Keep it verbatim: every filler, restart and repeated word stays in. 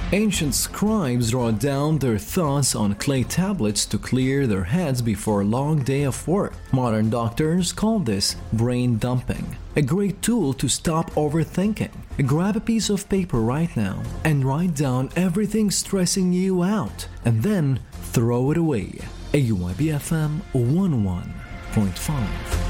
Ancient scribes wrote down their thoughts on clay tablets to clear their heads before a long day of work. Modern doctors call this brain dumping, a great tool to stop overthinking. Grab a piece of paper right now and write down everything stressing you out, and then throw it away. A U I B F M one oh one point five.